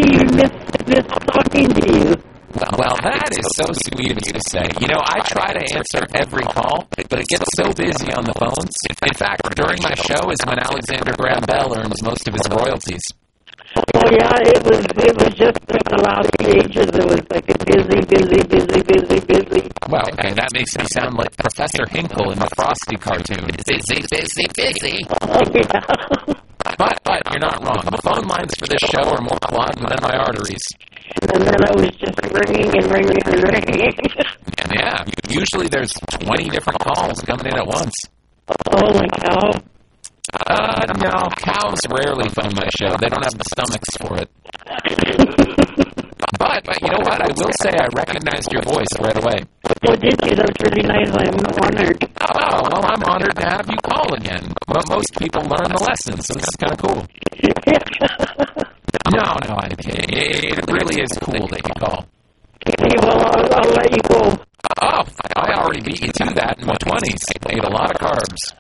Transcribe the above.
even miss talking to you. Well, that is so sweet of you to say. You know, I try to answer every call, but it gets so busy on the phones. In fact, during my show is when Alexander Graham Bell earns most of his royalties. Oh yeah, it was just in the last stages. It was like a busy. Well, okay, that makes me sound like Professor Hinkle in the Frosty cartoon. Busy. Oh yeah. But you're not wrong. The phone lines for this show are more clogged than my arteries. And then I was just ringing. And yeah, usually there's 20 different calls coming in at once. Holy cow. No, cows rarely phone my show. They don't have the stomachs for it. But you know what? I will say I recognized your voice right away. Oh, did you? That's really nice. I'm honored. Oh, well, I'm honored to have you call again. But most people learn the lesson, so this is kind of cool. No, it really is cool that you call. Okay, well, I'll let you go. Oh, I already beat you to that in my 20s. I ate a lot of carbs.